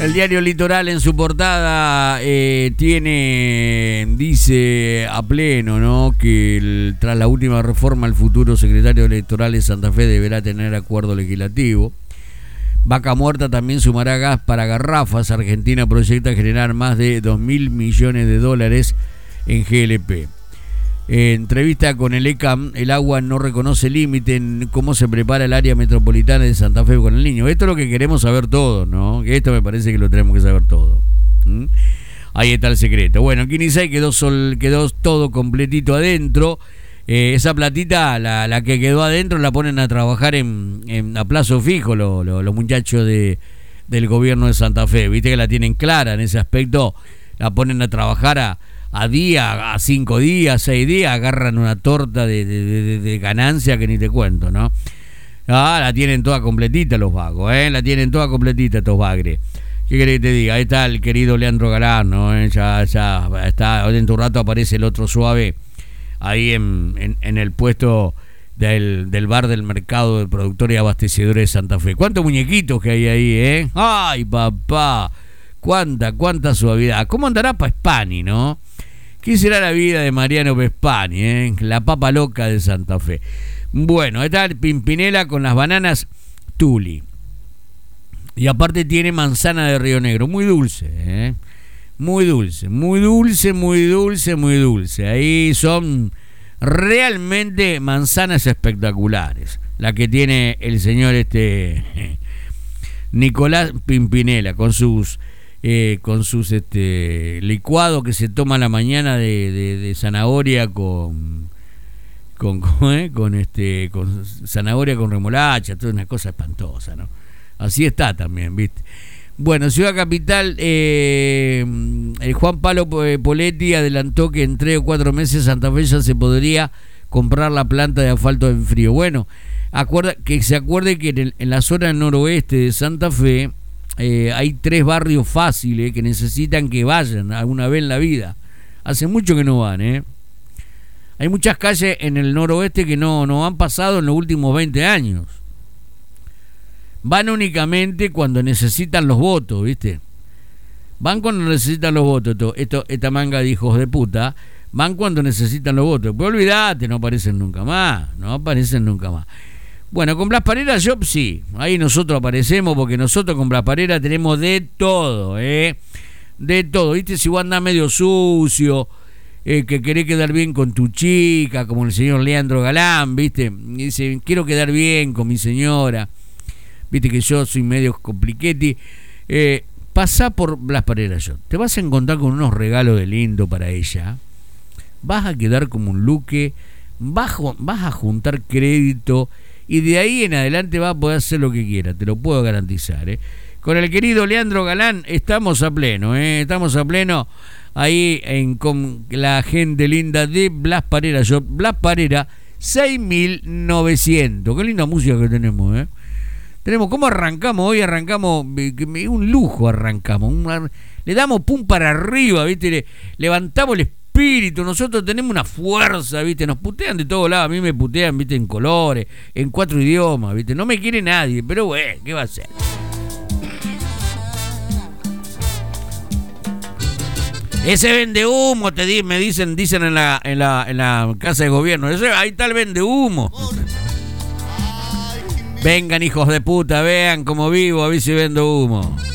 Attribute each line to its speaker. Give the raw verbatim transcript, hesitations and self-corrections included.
Speaker 1: El diario Litoral en su portada eh, tiene, dice a pleno, ¿no?, que el, tras la última reforma el futuro secretario electoral de Santa Fe deberá tener acuerdo legislativo. Vaca Muerta también sumará gas para garrafas. Argentina proyecta generar más de dos mil millones de dólares en G L P. Eh, entrevista con el E C A M, el agua no reconoce límite en cómo se prepara el área metropolitana de Santa Fe con el Niño. Esto es lo que queremos saber todos, ¿no? Esto me parece que lo tenemos que saber todo. ¿Mm? Ahí está el secreto. Bueno, en Quinizay quedó, sol, quedó todo completito adentro. Eh, esa platita, la, la que quedó adentro, la ponen a trabajar en, en a plazo fijo los lo, lo muchachos de, del gobierno de Santa Fe. Viste que la tienen clara en ese aspecto. La ponen a trabajar a a día, a cinco días, seis días, agarran una torta de, de, de, de ganancia que ni te cuento, ¿no? Ah, la tienen toda completita los vagos, ¿eh? La tienen toda completita estos bagres. ¿Qué querés que te diga? Ahí está el querido Leandro Galán, ¿no? ¿Eh? Ya, ya está, dentro de un rato aparece el otro suave ahí en, en, en el puesto del, del bar del mercado de productores y abastecedores de Santa Fe. ¿Cuántos muñequitos que hay ahí, eh? ¡Ay, papá! ¡Cuánta, cuánta suavidad! ¿Cómo andará Pespani, no? ¿Qué será la vida de Mariano Pespani, eh? La papa loca de Santa Fe? Bueno, está el Pimpinela con las bananas Tuli. Y aparte tiene manzana de Río Negro, muy dulce, ¿eh? Muy dulce, muy dulce, muy dulce, muy dulce. Ahí son realmente manzanas espectaculares. La que tiene el señor este Nicolás Pimpinela con sus... Eh, con sus este licuados que se toma a la mañana de, de, de zanahoria con con, con, eh, con este con zanahoria con remolacha, toda una cosa espantosa, ¿no? Así está también, ¿viste? Bueno, Ciudad Capital, eh, el Juan Pablo Poletti adelantó que en tres o cuatro meses Santa Fe ya se podría comprar la planta de asfalto en frío. Bueno, acuerda, que se acuerde que en, el, en la zona noroeste de Santa Fe Eh, hay tres barrios fáciles que necesitan que vayan alguna vez en la vida. Hace mucho que no van, ¿eh? Hay muchas calles en el noroeste que no, no han pasado en los últimos veinte años. Van únicamente cuando necesitan los votos, ¿viste? Van cuando necesitan los votos. Esto, esto, esta manga de hijos de puta. Van cuando necesitan los votos. Pues olvídate, no aparecen nunca más. No aparecen nunca más. Bueno, con Blas Parera yo sí, ahí nosotros aparecemos porque nosotros con Blas Parera tenemos de todo, ¿eh? De todo, ¿viste? Si vos andás medio sucio, eh, que querés quedar bien con tu chica, como el señor Leandro Galán, ¿viste? Y dice, quiero quedar bien con mi señora, ¿viste? Que yo soy medio compliquetti. Eh, pasá por Blas Parera yo, te vas a encontrar con unos regalos de lindo para ella, vas a quedar como un luque, vas, vas a juntar crédito. Y de ahí en adelante va a poder hacer lo que quiera, te lo puedo garantizar, ¿eh? Con el querido Leandro Galán estamos a pleno, ¿eh? Estamos a pleno ahí en, con la gente linda de Blas Parera. Yo, Blas Parera, seis mil novecientos. Qué linda música que tenemos, ¿eh? Tenemos, ¿cómo arrancamos? Hoy arrancamos, un lujo arrancamos. Una, le damos pum para arriba, ¿viste? Le, levantamos el espíritu, nosotros tenemos una fuerza, ¿viste? Nos putean de todos lados, a mí me putean, ¿viste? En colores, en cuatro idiomas, ¿viste? No me quiere nadie, pero bueno, ¿qué va a hacer? Ese vende humo, te di, me dicen, dicen en la, en la, en la casa de gobierno, ese, ahí está el vende humo. Vengan, hijos de puta, vean cómo vivo, a ver si vendo humo.